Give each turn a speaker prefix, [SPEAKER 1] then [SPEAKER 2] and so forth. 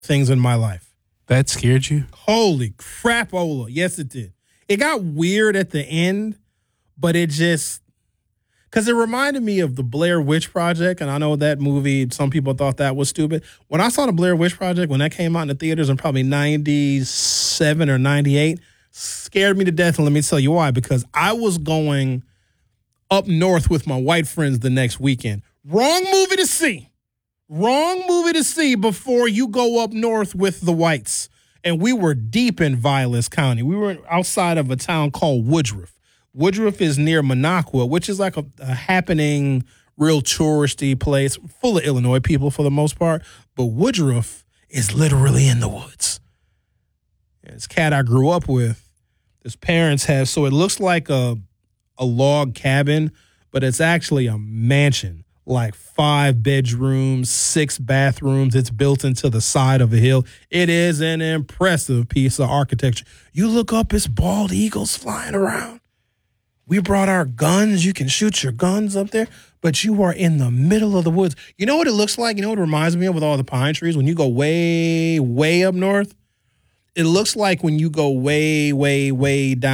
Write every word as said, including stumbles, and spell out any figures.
[SPEAKER 1] things in my life.
[SPEAKER 2] That scared you?
[SPEAKER 1] Holy crapola. Yes, it did. It got weird at the end, but it just, because it reminded me of the Blair Witch Project, and I know that movie, some people thought that was stupid. When I saw the Blair Witch Project, when that came out in the theaters in probably ninety-seven or ninety-eight, scared me to death, and let me tell you why. Because I was going up north with my white friends the next weekend. Wrong movie to see. Wrong movie to see before you go up north with the whites. And we were deep in Vilas County. We were outside of a town called Woodruff. Woodruff is near Minocqua, which is like a, a happening, real touristy place, full of Illinois people for the most part. But Woodruff is literally in the woods. And this cat I grew up with, his parents have, so it looks like a a log cabin, but it's actually a mansion, like five bedrooms, six bathrooms. It's built into the side of a hill. It is an impressive piece of architecture. You look up, it's bald eagles flying around. We brought our guns. You can shoot your guns up there, but you are in the middle of the woods. You know what it looks like? You know what it reminds me of with all the pine trees? When you go way, way up north, it looks like when you go way, way, way down